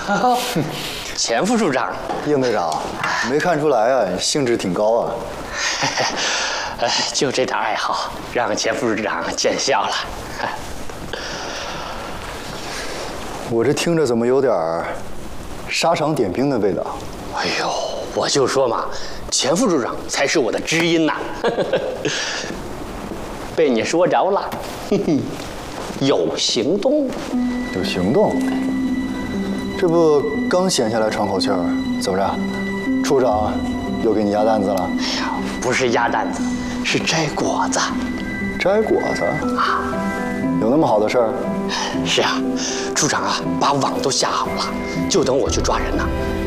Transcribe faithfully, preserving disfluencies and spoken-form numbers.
钱副处长， 应队长，没看出来啊，兴致挺高啊。 哎，就这点爱好，让钱副处长见笑了。 我这听着怎么有点沙场点兵的味道？ 哎呦，我就说嘛，钱副处长才是我的知音呐。被你说着了，有行动， 有行动。这不刚闲下来喘口气儿，怎么着？处长又给你压担子了？ 哎呀，不是压担子，是摘果子。 摘果子啊？有那么好的事儿？ 是啊，处长啊，把网都下好了，就等我去抓人呢。